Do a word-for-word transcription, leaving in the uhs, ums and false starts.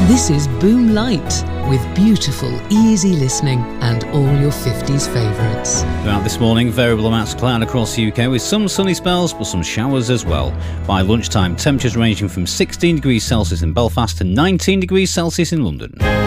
This is Boom Light, with beautiful, easy listening and all your fifties favourites. Throughout this morning, variable amounts of cloud across the U K with some sunny spells but some showers as well. By lunchtime, temperatures ranging from sixteen degrees Celsius in Belfast to nineteen degrees Celsius in London.